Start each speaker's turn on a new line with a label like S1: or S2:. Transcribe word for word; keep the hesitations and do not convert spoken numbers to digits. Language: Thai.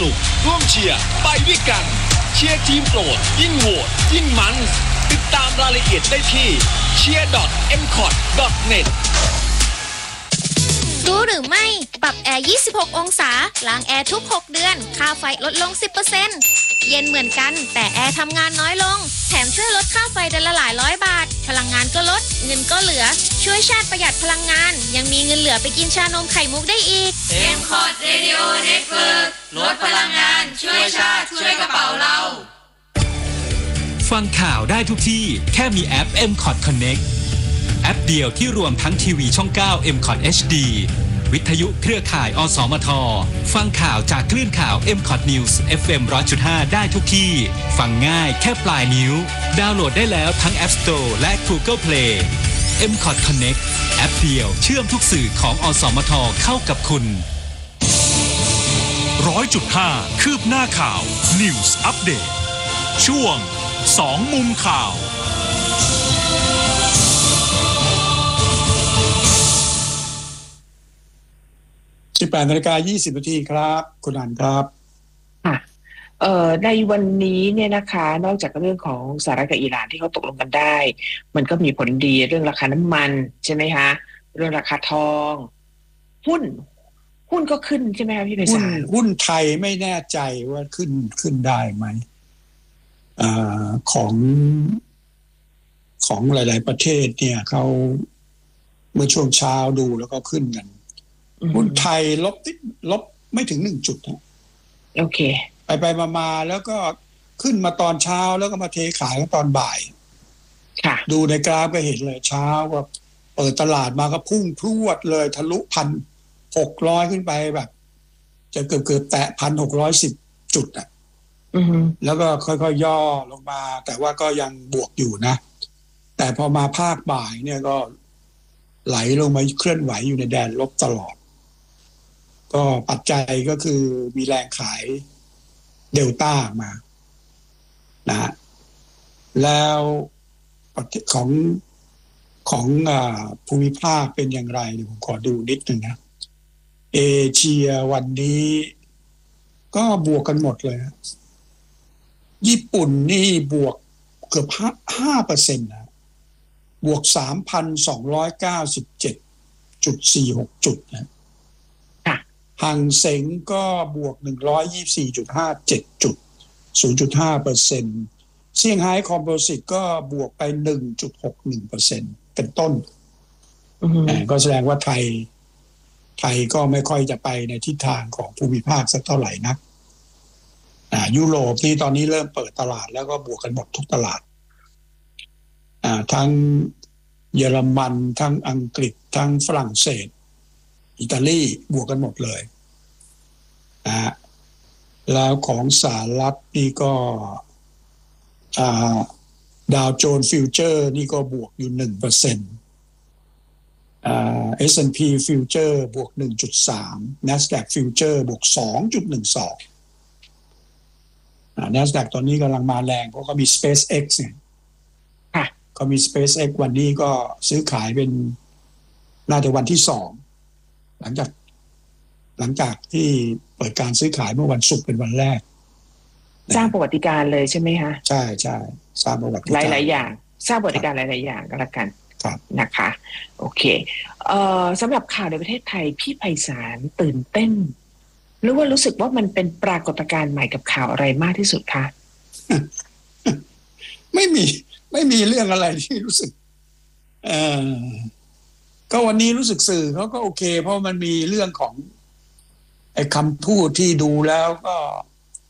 S1: นุกร่วมเชียร์ไปด้วยกันเชียร์ทีมโปรดยิ่งโหวตยิ่งมันติดตามรายละเอียดได้ที่ เชียร์ ดอท เอ็ม คอท ดอท เน็ต
S2: รู้หรือไม่ปรับแอร์ยี่สิบหกองศาล้างแอร์ทุกหกเดือนค่าไฟลดลง สิบเปอร์เซ็นต์ เย็นเหมือนกันแต่แอร์ทำงานน้อยลงแถมช่วยลดค่าไฟเดือนละหลายร้อยบาทพลังงานก็ลดเงินก็เหลือช่วยชาติประหยัดพลังงานยังมีเงินเหลือไปกินชานมไข่มุกได้อีก
S3: เอ็ม คอท Radio Network ลดพลังงานช่วยชาติช่วยกระเป๋าเรา
S4: ฟังข่าวได้ทุกที่แค่มีแอป เอ็ม คอท Connect แอปเดียวที่รวมทั้งทีวีช่อง เก้า เอ็ม คอท เอช ดี วิทยุเครือข่ายอสมทฟังข่าวจากคลื่นข่าว เอ็ม คอท News เอฟ เอ็ม หนึ่งร้อยจุดห้า ได้ทุกที่ฟังง่ายแค่ปลายนิ้วดาวน์โหลดได้แล้วทั้ง App Store และ Google Play เอ็ม คอท Connect แอปเดียวเชื่อมทุกสื่อของอสมทเข้ากับคุณ
S5: หนึ่งร้อยจุดห้า คืบหน้าข่าว News Update ช่วงสองมุมข่าว
S6: สิบแปดนาฬิกายี่สิบนาทีครับคุณอันครับ
S7: ค่ะเอ่อในวันนี้เนี่ยนะคะนอกจากเรื่องของสหรัฐกับอิหร่านที่เขาตกลงกันได้มันก็มีผลดีเรื่องราคาน้ำมันใช่ไหมคะเรื่องราคาทองหุ้นหุ้นก็ขึ้นใช่ไหมคะพี่ไพศาล
S6: หุ้นไทยไม่แน่ใจว่าขึ้นขึ้นได้ไหมอ่าของของหลายๆประเทศเนี่ยเขาเมื่อช่วงเช้าดูแล้วก็ขึ้นกันหุ้นไทยลบลบไม่ถึงหนึ่งจุดนะ
S7: โอเค
S6: ไปไปมาๆแล้วก็ขึ้นมาตอนเช้าแล้วก็มาเทขายตอนบ่าย
S7: ค่ะ
S6: ดูในกราฟก็เห็นเลยเช้าว่าเปิดตลาดมาก็พุ่งพรวดเลยทะลุพันหกร้อยขึ้นไปแบบจะเกือบเกือบแตะพันหกร้อยสิบจุดอ่ะแล้วก็ค่อยๆย่อลงมาแต่ว่าก็ยังบวกอยู่นะแต่พอมาภาคบ่ายเนี่ยก็ไหลลงมาเคลื่อนไหวอยู่ในแดนลบตลอดก็ปัจจัยก็คือมีแรงขายเดลต้ามานะแล้วของของอ่าภูมิภาคเป็นอย่างไรเดี๋ยวผมขอดูนิดนึงนะเอเชียวันนี้ก็บวกกันหมดเลยนะญี่ปุ่นนี่บวกเกือบห้าเปอร์เซ็นต์นะบวก สามพันสองร้อยเก้าสิบเจ็ดจุดสี่หก จุดนะหังเส็งก็บวก หนึ่งร้อยยี่สิบสี่จุดห้าเจ็ด จุด ศูนย์จุดห้าเปอร์เซ็นต์ เซี่ยงไฮ้คอมโพสิตก็บวกไป หนึ่งจุดหกหนึ่งเปอร์เซ็นต์ เป็นต้นก็แสดงว่าไทยไทยก็ไม่ค่อยจะไปในทิศทางของภูมิภาคสักเท่าไหร่นักอ่ายุโรปที่ตอนนี้เริ่มเปิดตลาดแล้วก็บวกกันหมดทุกตลาดอ่าทั้งเยอรมันทั้งอังกฤษทั้งฝรั่งเศสอิตาลีบวกกันหมดเลยนะฮะแล้วของสหรัฐนี่ก็อ่าดาวโจนส์ฟิวเจอร์นี่ก็บวกอยู่ หนึ่งเปอร์เซ็นต์ อ่า เอส แอนด์ พี ฟิวเจอร์บวก หนึ่งจุดสาม NASDAQ ฟิวเจอร์บวก สองจุดหนึ่งสอง อ่า NASDAQ ตอนนี้กำลังมาแรงเพราะเขามี SpaceX เนี่ย
S7: ค่ะ
S6: เขามี SpaceX วันนี้ก็ซื้อขายเป็นน่าจะวันที่สองหลังจากหลังจากที่เปิดการซื้อขายเมื่อวันศุกร์เป็นวันแรก
S7: สร้างประวัติการณ์เลยใช่ไหมคะ
S6: ใช่ใช่สร้างประวัติ
S7: การณ์หลายๆอย่างสร้างประวัติการณ์หลายๆอย่างก็แล้วกันนะคะโอเคเอ่อสำหรับข่าวในประเทศไทยพี่ไพศาลตื่นเต้นหรือว่ารู้สึกว่ามันเป็นปรากฏการณ์ใหม่กับข่าวอะไรมากที่สุดคะ
S6: ไม่มีไม่มีเรื่องอะไรที่รู้สึกเอ่อก็วันนี้รู้สึกสื่อเขาก็โอเคเพราะมันมีเรื่องของไอ้คำพูดที่ดูแล้วก็